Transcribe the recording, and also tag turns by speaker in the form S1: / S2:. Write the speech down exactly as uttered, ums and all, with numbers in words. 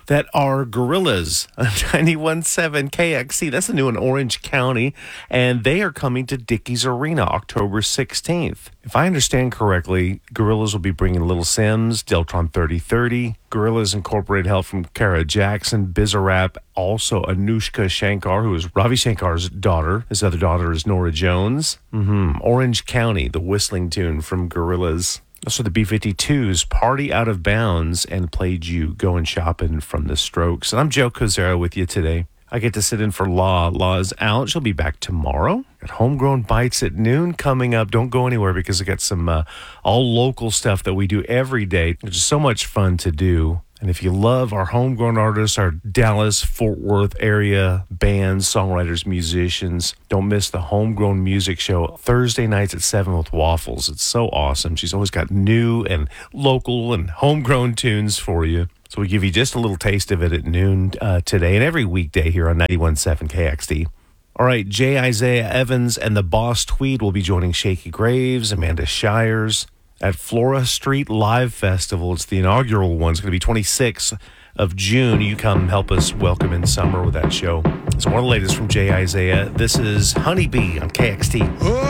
S1: that are Gorillas on ninety-one point seven K X C. That's the new in Orange County, and they are coming to Dickies Arena October sixteenth. If I understand correctly, Gorillas will be bringing Little Sims, Deltron thirty thirty, Gorillas Incorporated help from Kara Jackson, Bizarrap, also Anushka Shankar, who is Ravi Shankar's daughter. His other daughter is Nora Jones. Mm-hmm. Orange County, the whistling tune from Gorillas. Also, the B fifty-twos, Party Out of Bounds, and Played You Going Shopping from the Strokes. And I'm Joe Kozera with you today. I get to sit in for Law. Law is out. She'll be back tomorrow. Got Homegrown Bites at noon coming up. Don't go anywhere because I got some uh, all local stuff that we do every day. It's just so much fun to do. And if you love our homegrown artists, our Dallas, Fort Worth area bands, songwriters, musicians, don't miss the Homegrown Music Show Thursday nights at seven with Waffles. It's so awesome. She's always got new and local and homegrown tunes for you. So we give you just a little taste of it at noon uh, today and every weekday here on ninety-one point seven K X D. All right, J. Isaiah Evans and the Boss Tweed will be joining Shaky Graves, Amanda Shires, at Flora Street Live Festival. It's the inaugural one. It's going to be twenty-sixth of June. You come help us welcome in summer with that show. It's one of the latest from J. Isaiah. This is Honeybee on K X T.